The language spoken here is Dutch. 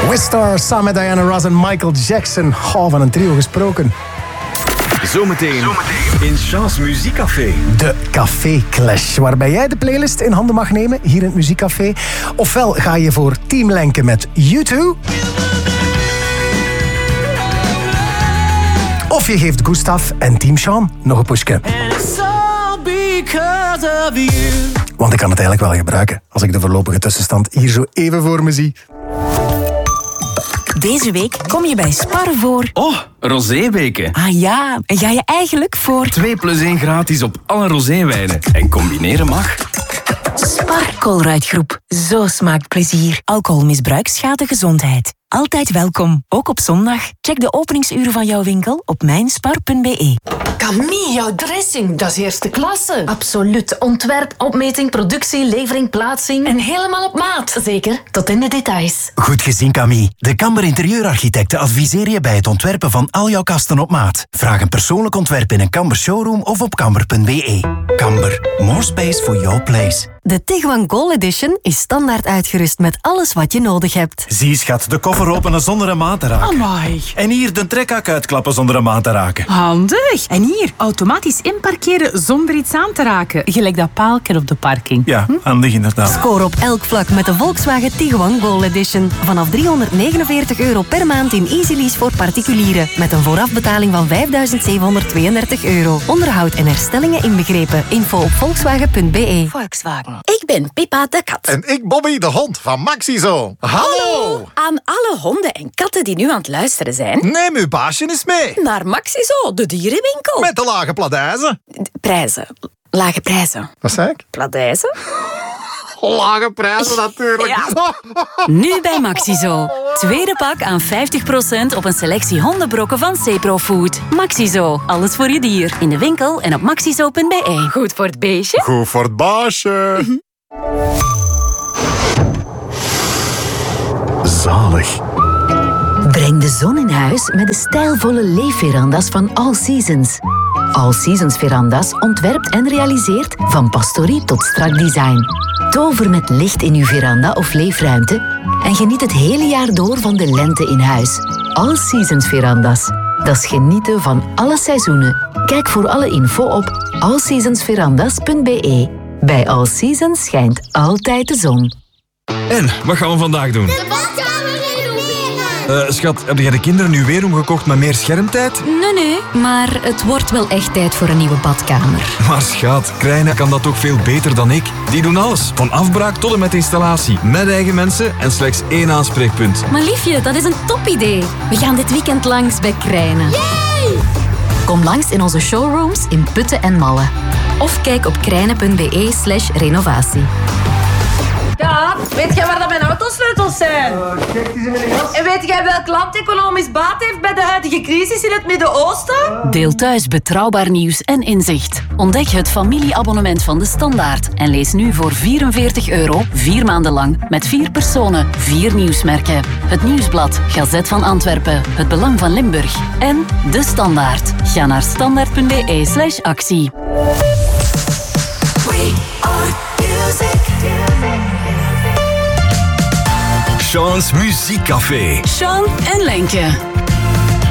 Wistar samen met Diana Ross en Michael Jackson. Van een trio gesproken. Zometeen in Chance Muziekcafé. De Café Clash, waarbij jij de playlist in handen mag nemen hier in het Muziekcafé. Ofwel ga je voor Team Lenke met U2. Of je geeft Gustav en Team Sean nog een pushje. Want ik kan het eigenlijk wel gebruiken als ik de voorlopige tussenstand hier zo even voor me zie. Deze week kom je bij Spar voor... Oh, roséweken. Ah ja, en ga je eigenlijk voor... 2+1 gratis op alle roséwijnen. En combineren mag. Spar Colruyt Groep. Zo smaakt plezier. Alcoholmisbruik schaadt gezondheid. Altijd welkom, ook op zondag. Check de openingsuren van jouw winkel op mijnspar.be. Camille, jouw dressing, dat is eerste klasse. Absoluut. Ontwerp, opmeting, productie, levering, plaatsing. En helemaal op maat. Zeker, tot in de details. Goed gezien, Camille. De Kamber Interieurarchitecten adviseren je bij het ontwerpen van al jouw kasten op maat. Vraag een persoonlijk ontwerp in een Kamber showroom of op kamber.be. Kamber, more space for your place. De Tiguan Gold Edition is standaard uitgerust met alles wat je nodig hebt. Zie, schat, de koffer openen zonder een maat te raken. Amai. En hier de trekhak uitklappen zonder een maat te raken. Handig. En hier, automatisch inparkeren zonder iets aan te raken. Gelijk dat paalken op de parking. Ja, handig inderdaad. Score op elk vlak met de Volkswagen Tiguan Gold Edition. Vanaf €349 per maand in easy lease voor particulieren. Met een voorafbetaling van €5.732. Onderhoud en herstellingen inbegrepen. Info op volkswagen.be. Volkswagen. Ik ben Pippa de kat. En ik Bobby de hond van Maxizo. Hallo! Aan alle honden en katten die nu aan het luisteren zijn. Neem uw baasje eens mee. Naar Maxizo, de dierenwinkel. Met de lage pladijzen. Prijzen. Lage prijzen. Wat zei ik? Pladijzen? Lage prijzen natuurlijk. Ja. Nu bij Maxizo. Tweede pak aan 50% op een selectie hondenbrokken van Cepro Food. Maxizo, alles voor je dier. In de winkel en op maxizo.be. Goed voor het beestje. Goed voor het baasje. Zalig. Breng de zon in huis met de stijlvolle leefveranda's van All Seasons. All Seasons veranda's ontwerpt en realiseert van pastorie tot strak design. Tover met licht in uw veranda of leefruimte en geniet het hele jaar door van de lente in huis. All Seasons veranda's. Dat is genieten van alle seizoenen. Kijk voor alle info op allseasonsverandas.be. Bij All Seasons schijnt altijd de zon. En, wat gaan we vandaag doen? De badkamer renoveren! Schat, heb jij de kinderen nu weer omgekocht met meer schermtijd? Nee, maar het wordt wel echt tijd voor een nieuwe badkamer. Maar schat, Krijnen kan dat toch veel beter dan ik? Die doen alles, van afbraak tot en met installatie. Met eigen mensen en slechts 1 aanspreekpunt. Maar liefje, dat is een topidee. We gaan dit weekend langs bij Krijnen. Yay! Kom langs in onze showrooms in Putten en Malle. Of kijk op krijnen.be/renovatie. Ja, weet jij waar dat mijn autosleutels zijn? Kijk, die zijn in de gas. En weet jij welk land economisch baat heeft bij de huidige crisis in het Midden-Oosten? Deel thuis betrouwbaar nieuws en inzicht. Ontdek het familieabonnement van De Standaard. En lees nu voor €44, 4 maanden lang, met 4 personen, 4 nieuwsmerken. Het Nieuwsblad, Gazet van Antwerpen, Het Belang van Limburg en De Standaard. Ga naar standaard.be/actie. We are music. Chance Muziekcafé. Sean en Lenke.